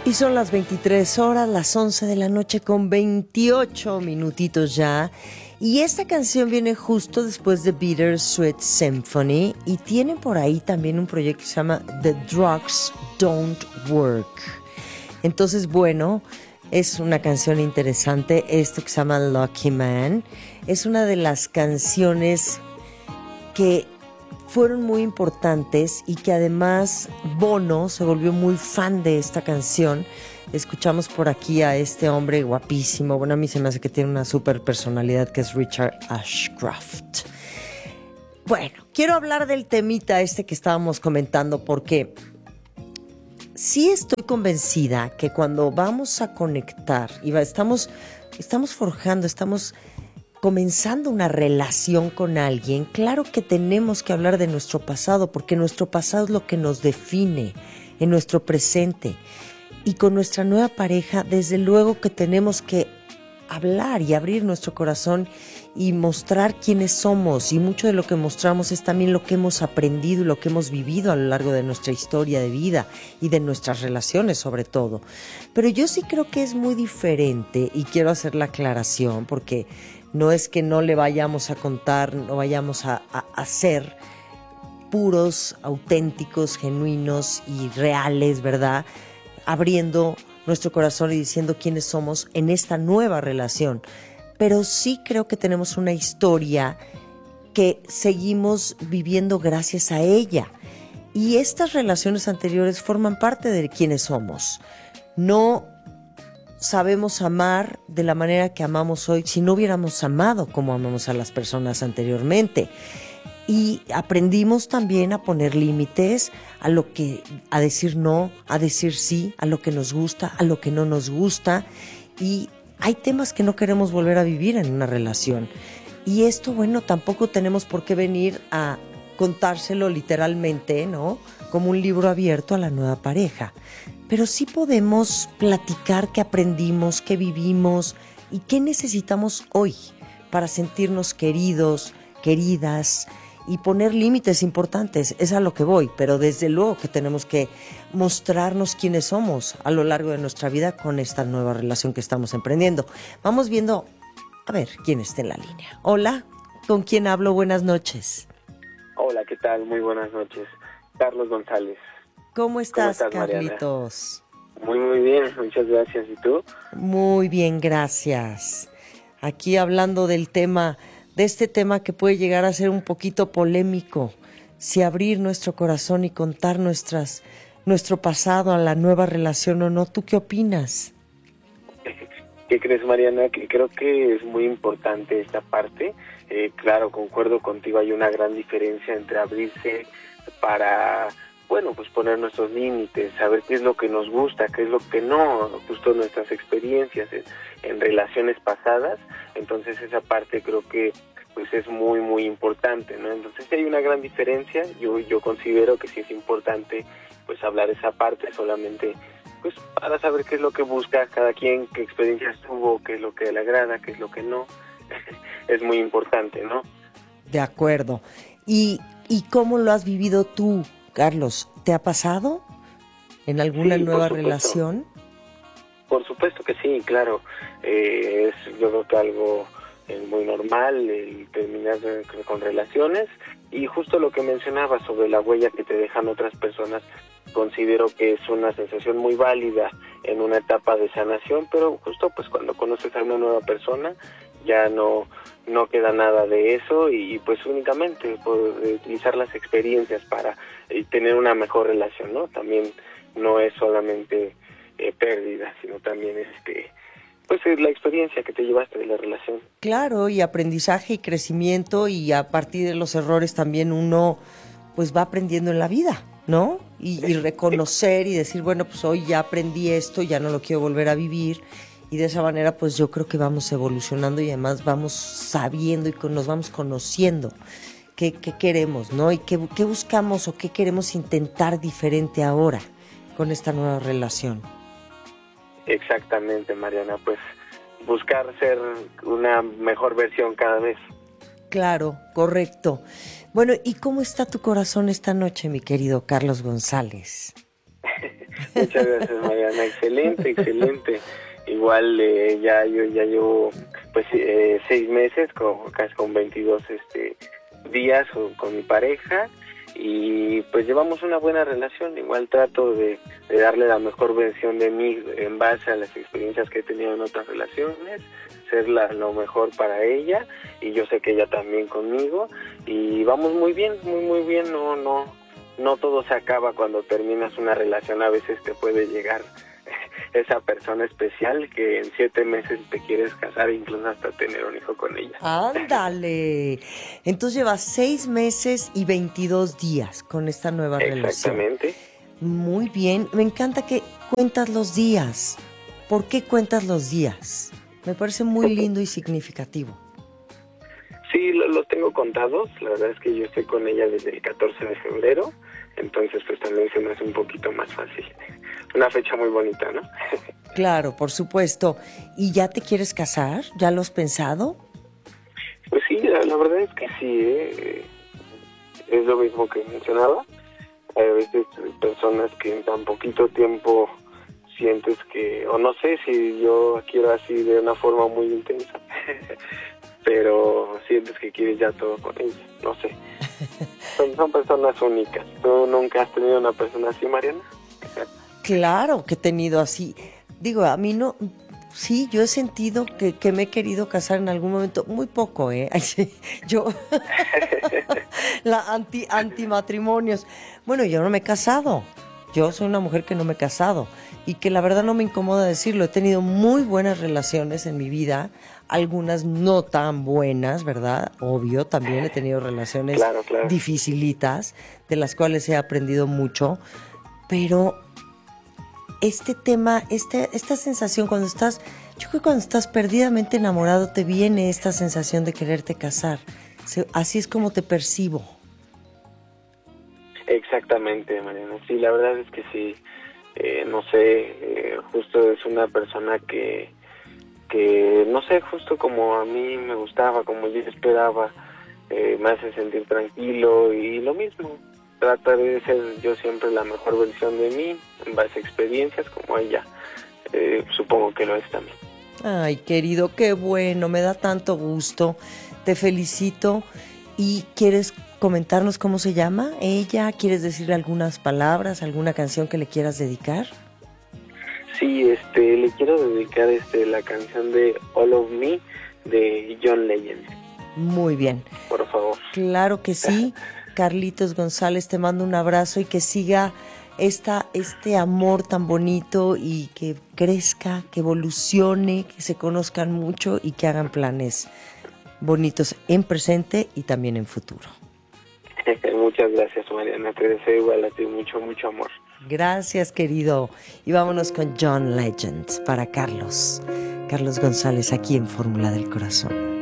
Y son las 23 horas, las 11 de la noche con 28 minutitos ya. Y esta canción viene justo después de Bittersweet Symphony y tienen por ahí también un proyecto que se llama The Drugs Don't Work. Entonces, bueno, es una canción interesante. Esto que se llama Lucky Man es una de las canciones que fueron muy importantes y que además Bono se volvió muy fan de esta canción. Escuchamos por aquí a este hombre guapísimo, bueno, a mí se me hace que tiene una super personalidad, que es Richard Ashcroft. Bueno, quiero hablar del temita este que estábamos comentando, porque sí estoy convencida que cuando vamos a conectar, estamos forjando, estamos comenzando una relación con alguien, claro que tenemos que hablar de nuestro pasado, porque nuestro pasado es lo que nos define en nuestro presente. Y con nuestra nueva pareja, desde luego que tenemos que hablar y abrir nuestro corazón y mostrar quiénes somos. Y mucho de lo que mostramos es también lo que hemos aprendido y lo que hemos vivido a lo largo de nuestra historia de vida y de nuestras relaciones sobre todo. Pero yo sí creo que es muy diferente, y quiero hacer la aclaración, porque no es que no le vayamos a contar, no vayamos a ser puros, auténticos, genuinos y reales, ¿verdad? Abriendo nuestro corazón y diciendo quiénes somos en esta nueva relación. Pero sí creo que tenemos una historia que seguimos viviendo gracias a ella. Y estas relaciones anteriores forman parte de quienes somos. No sabemos amar de la manera que amamos hoy si no hubiéramos amado como amamos a las personas anteriormente. Y aprendimos también a poner límites a decir no, a decir sí, a lo que nos gusta, a lo que no nos gusta. Y hay temas que no queremos volver a vivir en una relación. Y esto, bueno, tampoco tenemos por qué venir a contárselo literalmente, ¿no? Como un libro abierto a la nueva pareja. Pero sí podemos platicar qué aprendimos, qué vivimos y qué necesitamos hoy para sentirnos queridos, queridas, y poner límites importantes. Es a lo que voy, pero desde luego que tenemos que mostrarnos quiénes somos a lo largo de nuestra vida con esta nueva relación que estamos emprendiendo. Vamos viendo, a ver, quién está en la línea. Hola, ¿con quién hablo? Buenas noches. Hola, ¿qué tal? Muy buenas noches. Carlos González. ¿Cómo estás, Mariana? Carlitos? Muy bien, muchas gracias. ¿Y tú? Muy bien, gracias. Aquí hablando del tema, de este tema que puede llegar a ser un poquito polémico, si abrir nuestro corazón y contar nuestro pasado a la nueva relación o no. ¿Tú qué opinas? ¿Qué crees, Mariana? Que creo que es muy importante esta parte. Claro, concuerdo contigo, hay una gran diferencia entre abrirse para, bueno, pues poner nuestros límites, saber qué es lo que nos gusta, qué es lo que no, justo nuestras experiencias en relaciones pasadas. Entonces esa parte creo que pues es muy muy importante, ¿no? Entonces hay una gran diferencia. Yo considero que sí es importante pues hablar esa parte, solamente pues para saber qué es lo que busca cada quien, qué experiencias tuvo, qué es lo que le agrada, qué es lo que no. Es muy importante, ¿no? De acuerdo. ¿Y cómo lo has vivido tú, Carlos? ¿Te ha pasado en alguna nueva relación? Por supuesto que sí, claro. Yo creo que algo muy normal el terminar con relaciones, y justo lo que mencionaba sobre la huella que te dejan otras personas, considero que es una sensación muy válida en una etapa de sanación, pero justo pues cuando conoces a una nueva persona ya no queda nada de eso, y pues únicamente utilizar las experiencias para tener una mejor relación, ¿no? También no es solamente pérdida, sino también pues es la experiencia que te llevaste de la relación. Claro, y aprendizaje y crecimiento, y a partir de los errores también uno pues va aprendiendo en la vida, ¿no? Y reconocer y decir, bueno, pues hoy ya aprendí esto, ya no lo quiero volver a vivir, y de esa manera pues yo creo que vamos evolucionando y además vamos sabiendo y nos vamos conociendo qué queremos, ¿no? Y qué buscamos o qué queremos intentar diferente ahora con esta nueva relación. Exactamente, Mariana, pues buscar ser una mejor versión cada vez. Claro, correcto. Bueno, ¿y cómo está tu corazón esta noche, mi querido Carlos González? Muchas gracias, Mariana. Excelente, excelente. Igual yo ya llevo pues 6 meses, casi con 22 días con mi pareja, y pues llevamos una buena relación. Igual trato de darle la mejor versión de mí en base a las experiencias que he tenido en otras relaciones, ser lo mejor para ella, y yo sé que ella también conmigo, y vamos muy bien, muy bien. No todo se acaba cuando terminas una relación. A veces te puede llegar esa persona especial que en 7 meses te quieres casar, incluso hasta tener un hijo con ella. ¡Ándale! Entonces llevas 6 meses y 22 días con esta nueva relación. Exactamente. Muy bien. Me encanta que cuentas los días. ¿Por qué cuentas los días? Me parece muy lindo y significativo. Sí, los tengo contados. La verdad es que yo estoy con ella desde el 14 de febrero. Entonces, pues también se me hace un poquito más fácil. Una fecha muy bonita, ¿no? Claro, por supuesto. ¿Y ya te quieres casar? ¿Ya lo has pensado? Pues sí, la verdad es que sí. Es lo mismo que mencionaba. Hay veces personas que en tan poquito tiempo sientes que, o no sé si yo quiero así de una forma muy intensa, pero sientes que quieres ya todo con ella, no sé. Son personas únicas. ¿Tú nunca has tenido una persona así, Mariana? Claro que he tenido así. Digo, a mí no... Sí, yo he sentido que me he querido casar en algún momento, muy poco, ¿eh? Ay, sí, yo, la antimatrimonios. Bueno, yo no me he casado, yo soy una mujer que no me he casado y que la verdad no me incomoda decirlo, he tenido muy buenas relaciones en mi vida, algunas no tan buenas, ¿verdad? Obvio, también he tenido relaciones Claro. dificilitas, de las cuales he aprendido mucho, pero... este tema, esta sensación yo creo que cuando estás perdidamente enamorado te viene esta sensación de quererte casar. Así es como te percibo. Exactamente, Mariana. Sí, la verdad es que sí. No sé, justo es una persona que, no sé, justo como a mí me gustaba, como yo esperaba, me hace sentir tranquilo, y lo mismo. Trataré de ser yo siempre la mejor versión de mí, en base a experiencias como ella. Supongo que lo es también. Ay, querido, qué bueno, me da tanto gusto. Te felicito. ¿Y quieres comentarnos cómo se llama ella? ¿Quieres decirle algunas palabras, alguna canción que le quieras dedicar? Sí, le quiero dedicar la canción de All of Me de John Legend. Muy bien. Por favor. Claro que sí. Carlitos González, te mando un abrazo y que siga este amor tan bonito y que crezca, que evolucione, que se conozcan mucho y que hagan planes bonitos en presente y también en futuro. Muchas gracias, Mariana. Te deseo igual a ti mucho amor. Gracias, querido. Y vámonos con John Legend para Carlos González aquí en Fórmula del Corazón.